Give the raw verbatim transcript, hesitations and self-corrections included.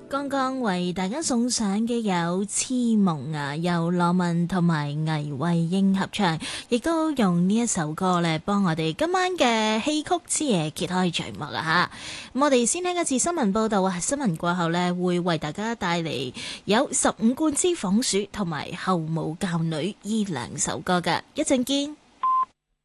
剛剛為大家送上嘅有痴夢啊，由羅文同埋倪慧英合唱，亦都用呢一首歌咧，幫我哋今晚嘅戲曲之夜揭開序幕啊吓。咁我哋先聽一次新聞報道啊，新聞過後咧會為大家帶嚟有十五貫之房鼠同埋後母教女呢兩首歌嘅，一陣見。